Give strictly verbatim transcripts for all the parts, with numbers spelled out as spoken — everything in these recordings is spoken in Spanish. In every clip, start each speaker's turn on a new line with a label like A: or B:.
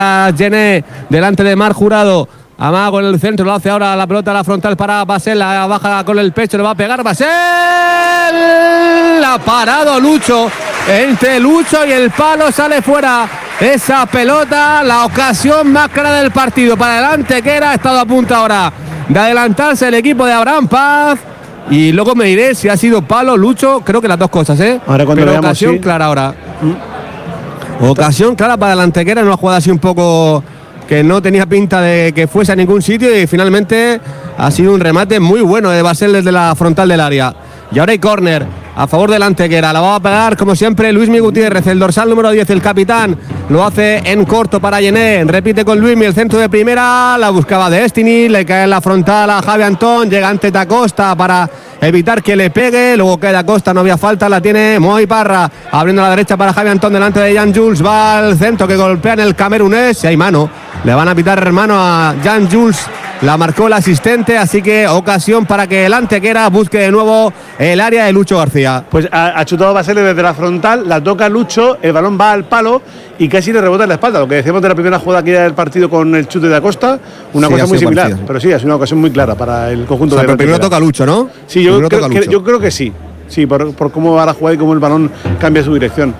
A: Gené delante de Mar Jurado. Amago en el centro, lo hace ahora la pelota a la frontal para Basel, la baja con el pecho, le va a pegar Basel. La ha parado Lucho, entre Lucho y el palo sale fuera esa pelota, la ocasión más clara del partido para el Antequera. Ha estado a punto ahora de adelantarse el equipo de Abraham Paz. Y luego me diré si ha sido palo, Lucho, creo que las dos cosas, ¿eh?
B: Ahora cuando
A: Pero
B: veamos,
A: ocasión
B: sí.
A: clara ahora. Mm. Ocasión clara para el Antequera, en una jugada así un poco que no tenía pinta de que fuese a ningún sitio y finalmente ha sido un remate muy bueno de Basel desde la frontal del área. Y ahora hay córner a favor del Antequera, la va a pegar como siempre Luismi Gutiérrez, el dorsal número diez, el capitán, lo hace en corto para Gené, repite con Luismi, el centro de primera, la buscaba Destiny, le cae en la frontal a Javi Antón, llega ante Tacosta para evitar que le pegue, luego queda Acosta, no había falta, la tiene Moy Parra, abriendo a la derecha para Javi Antón delante de Jan Jules, va al centro que golpea en el camerunés, y hay mano, le van a pitar hermano a Jan Jules, la marcó el asistente, así que ocasión para que el Antequera busque de nuevo el área de Lucho García.
B: Pues ha, ha chutado Basel desde la frontal, la toca Lucho, el balón va al palo y casi le rebota en la espalda. Lo que decíamos de la primera jugada aquí del partido con el chute de Acosta, una
A: Sí,
B: cosa muy similar.
A: parecido.
B: Pero sí, es una ocasión muy clara para el conjunto
A: O sea,
B: de
A: pero primero
B: Antequera.
A: toca Lucho, ¿no?
B: Sí, yo
A: Primero
B: creo,
A: toca
B: que,
A: Lucho.
B: yo creo que sí. Sí, por, por cómo va la jugada y cómo el balón cambia su dirección.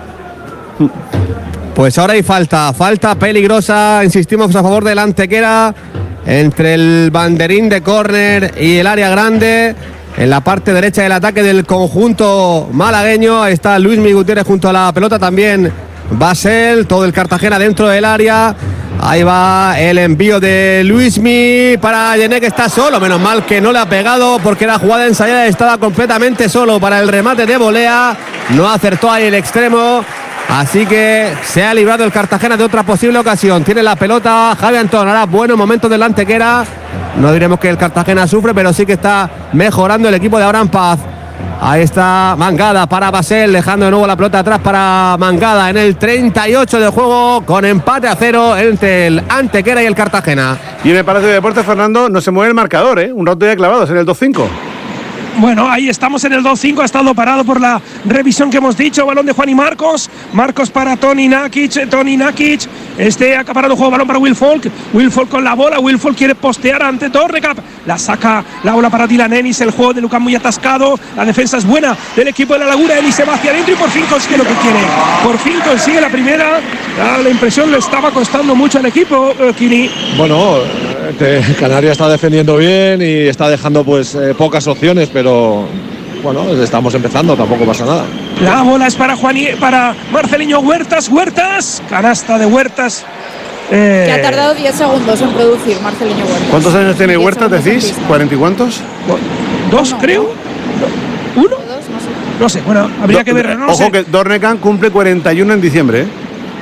A: Pues ahora hay falta, falta peligrosa, insistimos a favor del Antequera, entre el banderín de córner y el área grande, en la parte derecha del ataque del conjunto malagueño. Ahí está Luismi Gutiérrez junto a la pelota, también Basel, todo el Cartagena dentro del área. Ahí va el envío de Luismi para Gené, que está solo, menos mal que no le ha pegado porque la jugada ensayada estaba completamente solo para el remate de volea, no acertó ahí el extremo. Así que se ha librado el Cartagena de otra posible ocasión. Tiene la pelota Javi Antón. Ahora buenos momentos del Antequera. No diremos que el Cartagena sufre, pero sí que está mejorando el equipo de Abraham Paz. Ahí está Mangada para Basel, dejando de nuevo la pelota atrás para Mangada en el treinta y ocho de juego, con empate a cero entre el Antequera y el Cartagena.
B: Y en el Palacio de Deportes, Fernando, no se mueve el marcador, ¿eh? Un rato ya clavados en el dos cinco.
C: Bueno, ahí estamos en el dos cinco, ha estado parado por la revisión que hemos dicho, balón de Juan y Marcos, Marcos para Toni Nakic, Toni Nakic, este acaparado juego, balón para Will Folk, Will Folk con la bola, Will Folk quiere postear ante Torrecap, la saca la bola para Dylan Ennis, el juego de Lucas muy atascado, la defensa es buena del equipo de la Laguna, Ennis se va hacia adentro y por fin consigue lo que quiere, por fin consigue la primera, la, la impresión le estaba costando mucho al equipo, eh, Kini.
D: Bueno, eh, Canarias está defendiendo bien y está dejando pues eh, pocas opciones, pero bueno, estamos empezando, tampoco pasa nada.
C: La bola es para Juan y, para Marceliño Huertas, Huertas, canasta de Huertas. Eh,
E: Que ha tardado diez segundos en producir Marceliño Huertas.
B: ¿Cuántos años tiene
E: diez
B: Huertas,
E: segundos en
B: decís?
E: pista.
B: ¿cuarenta y cuántos?
C: Dos,
E: Uno,
C: creo. ¿Uno?
E: O dos, no sé.
C: No sé, bueno, habría
B: Do-
C: que ver. No lo
B: Ojo
C: sé.
B: que Dornekan cumple cuarenta y uno en diciembre, ¿eh?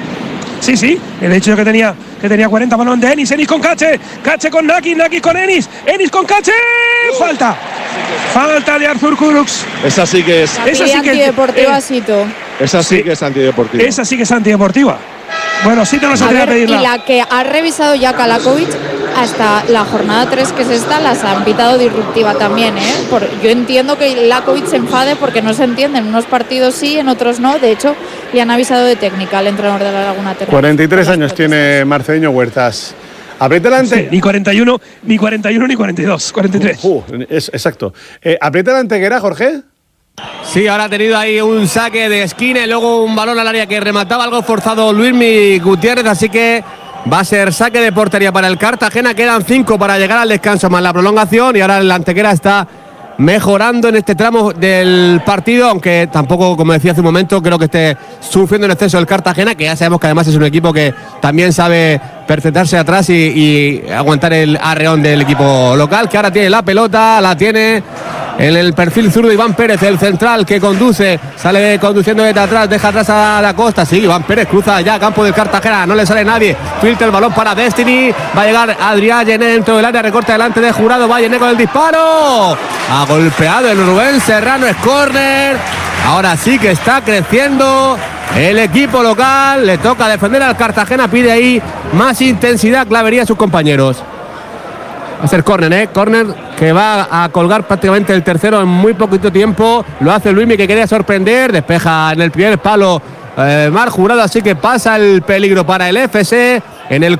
C: Sí, sí, el hecho de que tenía, que tenía cuarenta, balón de Ennis, Ennis con Cache, Cache con Naki, Naki con Ennis, Ennis con Cache, falta, falta de Arthur Kurux.
D: Esa sí que es,
C: Esa sí que-
E: Antideportiva,
C: eh,
E: Sito.
D: esa sí
C: Sí.
D: que es antideportiva.
C: Esa sí que es antideportiva. Bueno, sí te lo
E: A
C: sabría
E: ver, y
C: pedirla.
E: la que ha revisado ya Kalakovic, hasta la jornada tres, que es esta, las han pitado disruptiva también, ¿eh? Por, yo entiendo que Lakovic se enfade porque no se entiende, en unos partidos sí, en otros no. De hecho, le han avisado de técnica al entrenador de la Laguna Terra.
B: cuarenta y tres
E: Por las
B: años
E: protestas.
B: tiene Marceliño Huertas. Aprieta el
C: Sí,
B: ante...
C: ni cuarenta y uno, ni cuarenta y uno, ni cuarenta y dos, cuarenta y tres.
B: Uh, es, exacto. Eh, ¿Aprieta el Antequera, Jorge?
A: Sí, ahora ha tenido ahí un saque de esquina y luego un balón al área que remataba, algo forzado Luismi Gutiérrez, así que va a ser saque de portería para el Cartagena. Quedan cinco para llegar al descanso más la prolongación y ahora el Antequera está mejorando en este tramo del partido, aunque tampoco, como decía hace un momento, creo que esté sufriendo en exceso el Cartagena, que ya sabemos que además es un equipo que también sabe percentrarse atrás y, y aguantar el arreón del equipo local, que ahora tiene la pelota, la tiene en el perfil zurdo Iván Pérez, el central que conduce, sale conduciendo desde atrás, deja atrás a la Costa, sí, Iván Pérez cruza ya campo del Cartagena, no le sale nadie, filtra el balón para Destiny, va a llegar Adrián Gené dentro del área, recorta delante de Jurado, va Gené con el disparo, ha golpeado el Rubén Serrano, es córner, ahora sí que está creciendo el equipo local, le toca defender al Cartagena, pide ahí más intensidad, clavería a sus compañeros. Va a ser córner, ¿eh? Córner que va a colgar prácticamente el tercero en muy poquito tiempo. Lo hace Luismi, que quería sorprender. Despeja en el primer palo eh, Mar Jurado, así que pasa el peligro para el F C. en el